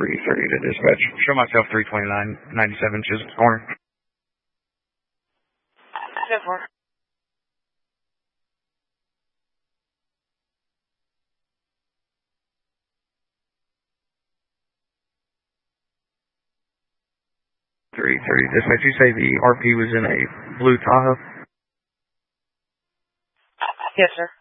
330 to dispatch. Show myself 329.97 Chisholm Corner. 10-4. Dispatch, you say the RP was in a blue Tahoe? Yes, sir.